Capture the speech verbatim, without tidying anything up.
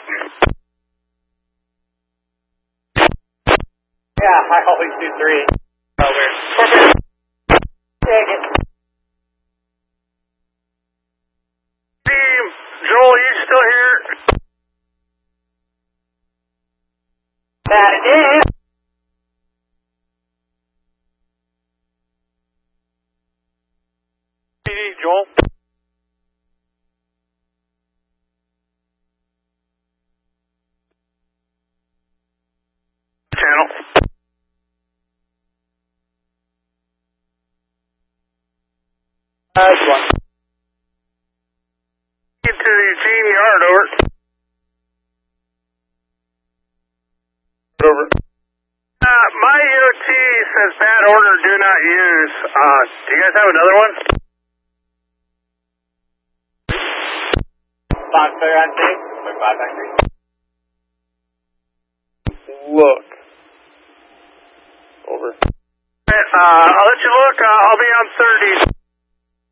Yeah, I always do three. Oh, weird. Take it. Team, Joel, are you still here? That it is. P D, Joel. Channel. Nice one. Get to the Eugene Yard, over. Over. Uh, my E O T says bad order, do not use. Uh, do you guys have another one? Box clear on six. Quick five factory. Look. Over. Uh, I'll let you look. Uh, I'll be on thirty.